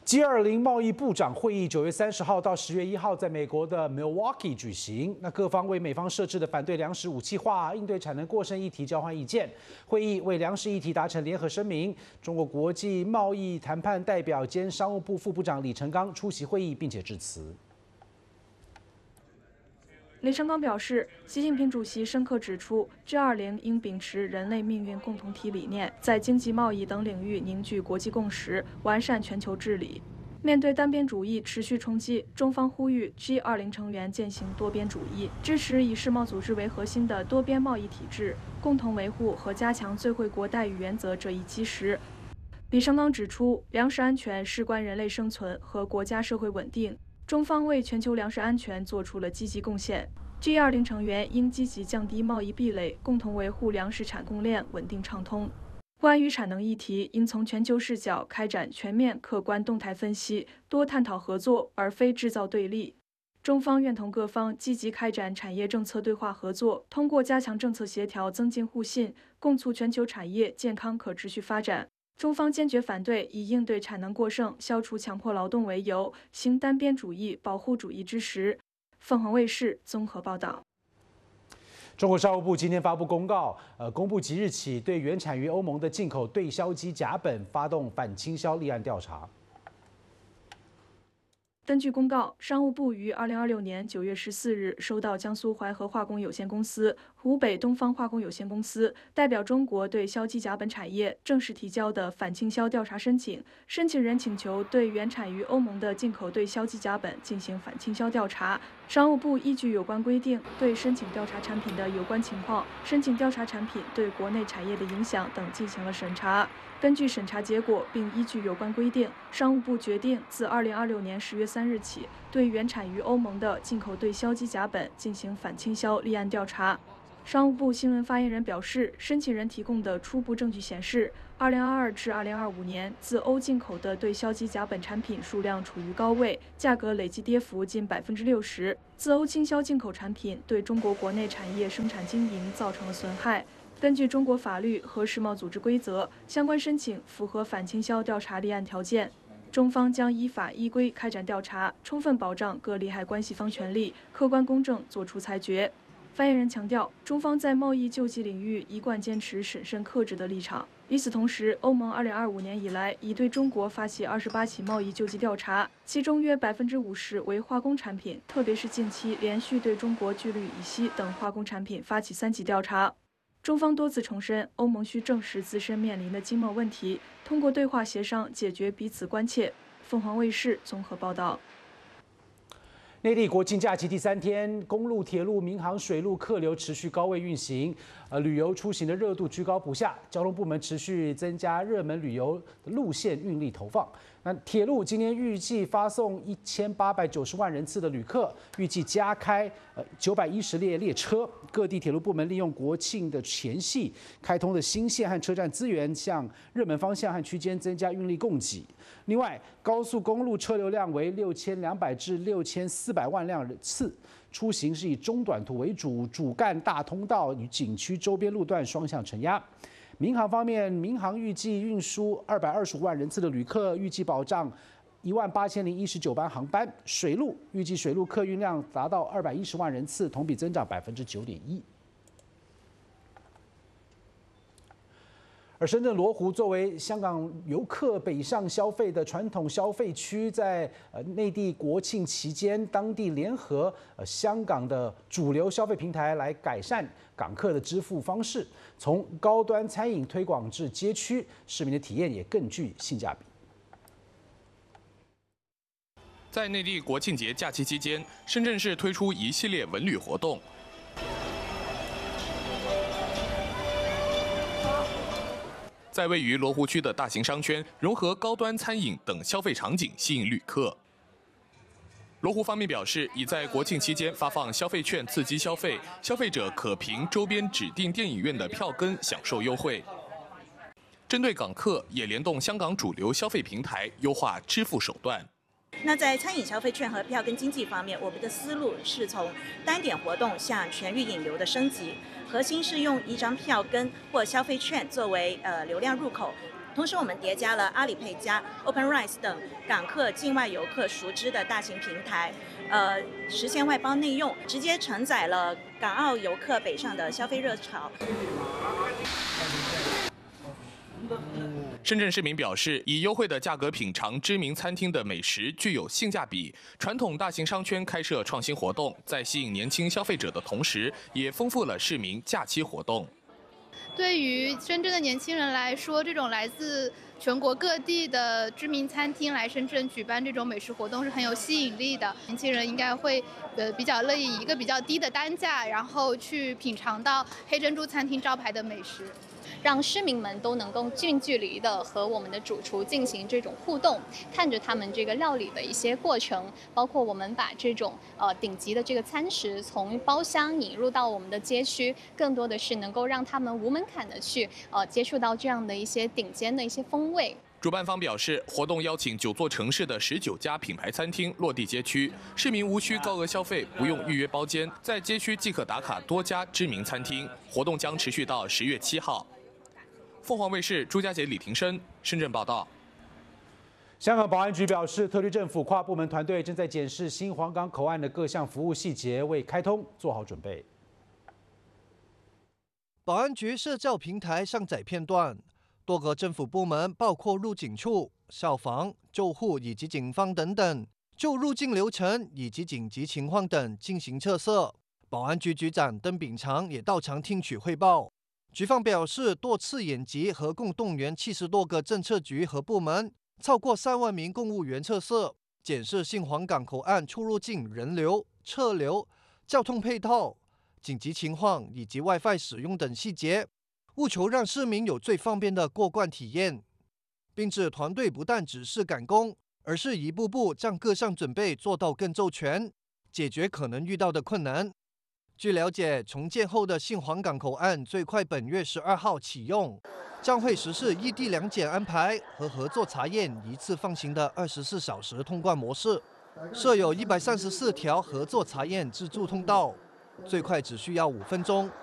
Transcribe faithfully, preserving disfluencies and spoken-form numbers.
G 二十 贸易部长会议九月三十号到十月一号在美国的 Milwaukee 举行。那各方为美方设置的反对粮食武器化、应对产能过剩议题交换意见。会议为粮食议题达成联合声明。中国国际贸易谈判代表兼商务部副部长李成钢出席会议，并且致辞。 李成钢表示，习近平主席深刻指出 ，G 二十 应秉持人类命运共同体理念，在经济、贸易等领域凝聚国际共识，完善全球治理。面对单边主义持续冲击，中方呼吁 G 二十 成员践行多边主义，支持以世贸组织为核心的多边贸易体制，共同维护和加强最惠国待遇原则这一基石。李成钢指出，粮食安全事关人类生存和国家社会稳定。 中方为全球粮食安全做出了积极贡献。G 二十 成员应积极降低贸易壁垒，共同维护粮食产供链稳定畅通。关于产能议题，应从全球视角开展全面、客观、动态分析，多探讨合作，而非制造对立。中方愿同各方积极开展产业政策对话合作，通过加强政策协调，增进互信，共促全球产业健康可持续发展。 中方坚决反对以应对产能过剩、消除强迫劳动为由，行单边主义、保护主义之实。凤凰卫视综合报道。 中国商务部今天发布公告，呃，公布即日起对原产于欧盟的进口对硝基甲苯发动反倾销立案调查。 根据公告，商务部于二零二六年九月十四日收到江苏淮河化工有限公司、湖北东方化工有限公司代表中国对硝基甲苯产业正式提交的反倾销调查申请。申请人请求对原产于欧盟的进口对硝基甲苯进行反倾销调查。商务部依据有关规定，对申请调查产品的有关情况、申请调查产品对国内产业的影响等进行了审查。 根据审查结果，并依据有关规定，商务部决定自二零二六年十月三日起，对原产于欧盟的进口对硝基甲苯进行反倾销立案调查。商务部新闻发言人表示，申请人提供的初步证据显示，二零二二至二零二五年自欧进口的对硝基甲苯产品数量处于高位，价格累计跌幅近百分之六十。自欧倾销进口产品对中国国内产业生产经营造成了损害。 根据中国法律和世贸组织规则，相关申请符合反倾销调查立案条件，中方将依法依规开展调查，充分保障各利害关系方权利，客观公正作出裁决。发言人强调，中方在贸易救济领域一贯坚持审慎克制的立场。与此同时，欧盟二零二五年以来已对中国发起二十八起贸易救济调查，其中约百分之五十为化工产品，特别是近期连续对中国聚氯乙烯等化工产品发起三起调查。 中方多次重申，欧盟需正视自身面临的经贸问题，通过对话协商解决彼此关切。凤凰卫视综合报道。 内地国庆假期第三天，公路、铁路、民航、水路客流持续高位运行，呃，旅游出行的热度居高不下。交通部门持续增加热门旅游路线运力投放。那铁路今年预计发送一千八百九十万人次的旅客，预计加开呃九百一十列列车。各地铁路部门利用国庆的前夕开通的新线和车站资源，向热门方向和区间增加运力供给。另外，高速公路车流量为六千两百至六千四百万辆次，出行是以中短途为主，主干大通道与景区周边路段双向承压。 民航方面，民航预计运输二百二十五万人次的旅客，预计保障一万八千零一十九班航班。水路预计水路客运量达到二百一十万人次，同比增长百分之九点一。而深圳罗湖作为香港游客北上消费的传统消费区，在呃内地国庆期间，当地联合呃香港的主流消费平台来改善港客的支付方式，从高端餐饮推广至街区，市民的体验也更具性价比。 在内地国庆节假期期间，深圳市推出一系列文旅活动。 在位于罗湖区的大型商圈，融合高端餐饮等消费场景，吸引旅客。罗湖方面表示，已在国庆期间发放消费券刺激消费，消费者可凭周边指定电影院的票根享受优惠。针对港客，也联动香港主流消费平台，优化支付手段。 那在餐饮消费券和票根经济方面，我们的思路是从单点活动向全域引流的升级，核心是用一张票根或消费券作为呃流量入口， 同时，我们叠加了阿里配加、OpenRice 等港客境外游客熟知的大型平台，呃，实现外包内用，直接承载了港澳游客北上的消费热潮。 深圳市民表示，以优惠的价格品尝知名餐厅的美食具有性价比。传统大型商圈开设创新活动，在吸引年轻消费者的同时，也丰富了市民假期活动。 对于深圳的年轻人来说，这种来自全国各地的知名餐厅来深圳举办这种美食活动是很有吸引力的。年轻人应该会呃比较乐意以一个比较低的单价，然后去品尝到黑珍珠餐厅招牌的美食。 让市民们都能够近距离的和我们的主厨进行这种互动，看着他们这个料理的一些过程，包括我们把这种呃顶级的这个餐食从包厢引入到我们的街区，更多的是能够让他们无门槛的去呃接触到这样的一些顶尖的一些风味。 主办方表示，活动邀请九座城市的十九家品牌餐厅落地街区，市民无需高额消费，不用预约包间，在街区即可打卡多家知名餐厅。活动将持续到十月七号。凤凰卫视朱家杰、李廷生深圳报道。 香港保安局表示，特区政府跨部门团队正在检视新皇岗口岸的各项服务细节，为开通做好准备。 保安局社交平台上载片段，多个政府部门，包括入境处、消防、救护以及警方等等，就入境流程以及紧急情况等进行测试。保安局局长邓炳强也到场听取汇报。局方表示，多次演习合共动员七十多个政策局和部门，超过三万名公务员测试，检视新皇岗口岸出入境人流、车流、交通配套、紧急情况以及 WiFi 使用等细节，务求让市民有最方便的过关体验。并指团队不但只是赶工，而是一步步将各项准备做到更周全，解决可能遇到的困难。据了解，重建后的新皇岗口岸最快本月十二号启用，将会实施异地两检安排和合作查验一次放行的二十四小时通关模式，设有一百三十四条合作查验自助通道，最快只需要五分钟。